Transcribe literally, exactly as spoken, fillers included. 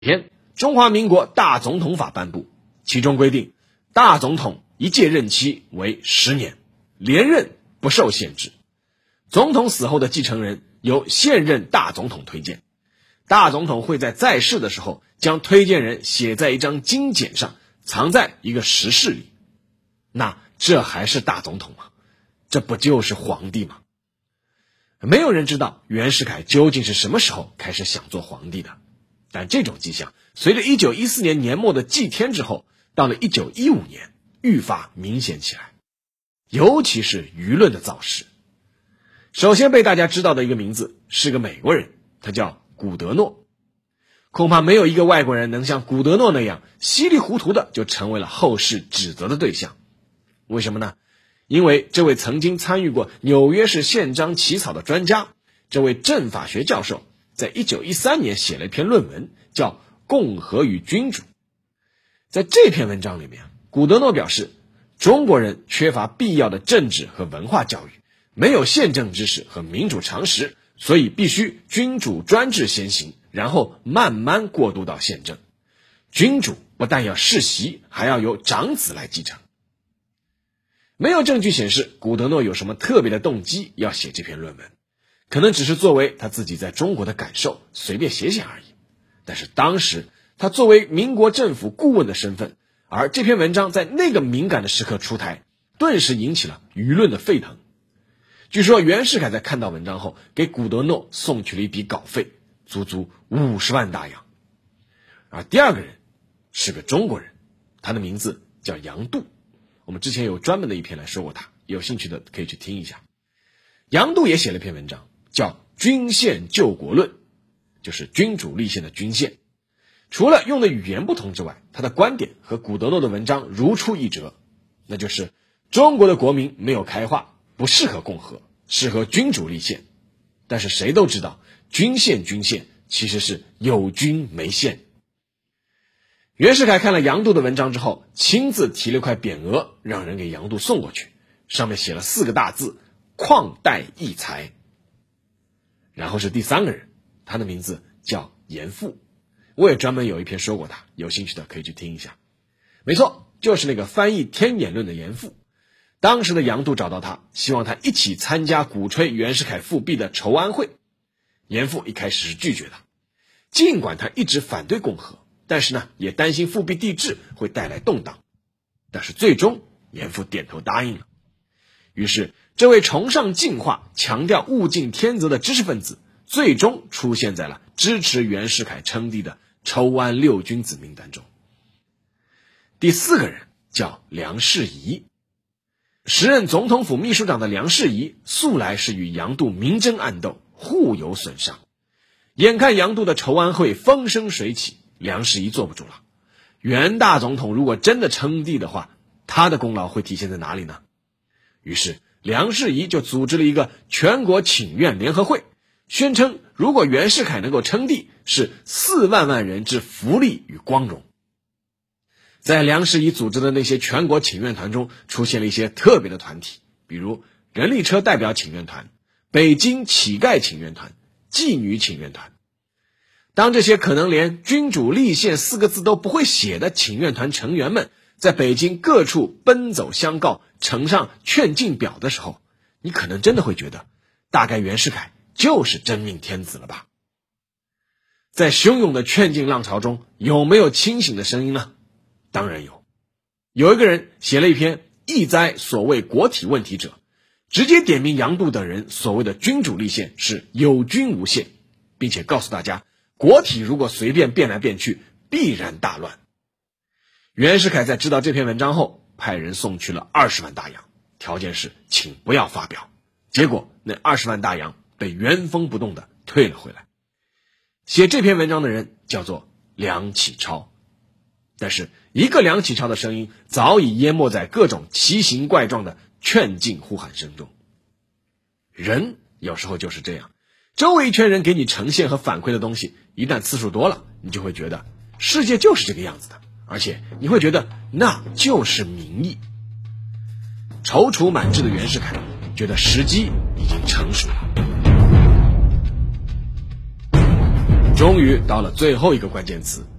天，中华民国大总统法颁布，其中规定，大总统一届任期为十年，连任不受限制。总统死后的继承人由现任大总统推荐，大总统会在在世的时候将推荐人写在一张金简上，藏在一个石室里。那这还是大总统吗？这不就是皇帝吗？没有人知道袁世凯究竟是什么时候开始想做皇帝的，但这种迹象随着一九一四年年末的祭天之后，到了一九一五年愈发明显起来，尤其是舆论的造势。首先被大家知道的一个名字是个美国人，他叫古德诺。恐怕没有一个外国人能像古德诺那样稀里糊涂的就成为了后世指责的对象。为什么呢？因为这位曾经参与过纽约市宪章起草的专家，这位政法学教授，在一九一三年写了一篇论文，叫《共和与君主》。在这篇文章里面，古德诺表示，中国人缺乏必要的政治和文化教育，没有宪政知识和民主常识，所以必须君主专制先行，然后慢慢过渡到宪政。君主不但要世袭，还要由长子来继承。没有证据显示古德诺有什么特别的动机要写这篇论文，可能只是作为他自己在中国的感受随便写写而已。但是当时他作为民国政府顾问的身份，而这篇文章在那个敏感的时刻出台，顿时引起了舆论的沸腾。据说袁世凯在看到文章后，给古德诺送去了一笔稿费，足足五十万大洋。而第二个人是个中国人，他的名字叫杨度。我们之前有专门的一篇来说过他，有兴趣的可以去听一下。杨度也写了一篇文章，叫《君宪救国论》，就是君主立宪的君宪。除了用的语言不同之外，他的观点和古德诺的文章如出一辙，那就是中国的国民没有开化，不适合共和，适合君主立宪。但是谁都知道，君宪君宪其实是有君没宪。袁世凯看了杨度的文章之后，亲自提了块匾额，让人给杨度送过去，上面写了四个大字：旷代益才。然后是第三个人，他的名字叫严复，我也专门有一篇说过他，有兴趣的可以去听一下。没错，就是那个翻译《天演论》的严复。当时的杨度找到他，希望他一起参加鼓吹袁世凯复辟的筹安会。严复一开始是拒绝的，尽管他一直反对共和，但是呢，也担心复辟帝制会带来动荡。但是最终严复点头答应了。于是这位崇尚进化、强调物竞天择的知识分子，最终出现在了支持袁世凯称帝的筹安六君子名单中。第四个人叫梁士仪。时任总统府秘书长的梁士仪素来是与杨度明争暗斗，互有损伤。眼看杨度的筹安会风生水起，梁士仪坐不住了。袁大总统如果真的称帝的话，他的功劳会体现在哪里呢？于是梁士仪就组织了一个全国请愿联合会，宣称如果袁世凯能够称帝，是四万万人之福利与光荣。在梁士仪组织的那些全国请愿团中，出现了一些特别的团体，比如人力车代表请愿团、北京乞丐请愿团、妓女请愿团。当这些可能连君主立宪四个字都不会写的请愿团成员们在北京各处奔走相告，呈上劝进表的时候，你可能真的会觉得，大概袁世凯就是真命天子了吧。在汹涌的劝进浪潮中，有没有清醒的声音呢？当然有。有一个人写了一篇意哉所谓国体问题者，直接点名杨度等人所谓的君主立宪是有君无宪，并且告诉大家，国体如果随便变来变去，必然大乱。袁世凯在知道这篇文章后，派人送去了二十万大洋，条件是请不要发表。结果那二十万大洋被原封不动的退了回来。写这篇文章的人叫做梁启超，但是一个梁启超的声音早已淹没在各种奇形怪状的劝进呼喊声中。人有时候就是这样，周围一圈人给你呈现和反馈的东西，一旦次数多了，你就会觉得世界就是这个样子的，而且你会觉得那就是民意。踌躇满志的袁世凯觉得时机已经成熟了。 终于到了最后一个关键词